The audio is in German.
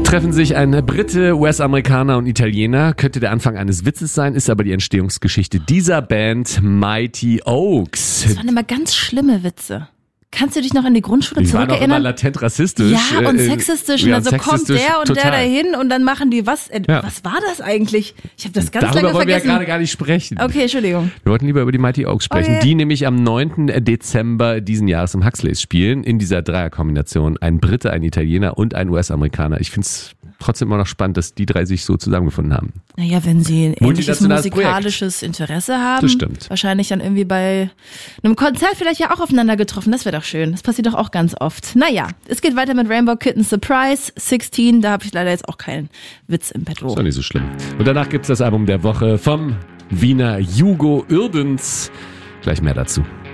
Treffen sich ein Brite, US-Amerikaner und Italiener. Könnte der Anfang eines Witzes sein, ist aber die Entstehungsgeschichte dieser Band Mighty Oaks. Das waren immer ganz schlimme Witze. Kannst du dich noch an die Grundschule Die waren auch zurückerinnern? immer latent rassistisch. Ja, und sexistisch. Und dann so kommt der und total. der dahin und dann machen die was? Ja. Was war das eigentlich? Ich habe das ganz Darüber lange wollen wir ja vergessen. gerade gar nicht sprechen. Okay, Entschuldigung. Wir wollten lieber über die Mighty Oaks sprechen, Okay. die nämlich am 9. Dezember diesen Jahres im Huxleys spielen, in dieser Dreierkombination. Ein Brite, ein Italiener und ein US-Amerikaner. Ich finde es trotzdem immer noch spannend, dass die drei sich so zusammengefunden haben. Naja, wenn sie ein ähnliches Multinationales musikalisches Interesse haben. Das stimmt. Wahrscheinlich dann irgendwie bei einem Konzert vielleicht ja auch aufeinander getroffen. Das wäre doch schön. Das passiert doch auch ganz oft. Naja, es geht weiter mit Rainbow Kitten Surprise 16. Da habe ich leider jetzt auch keinen Witz im Petto. Ist doch nicht so schlimm. Und danach gibt es das Album der Woche vom Wiener Hugo Urbens. Gleich mehr dazu.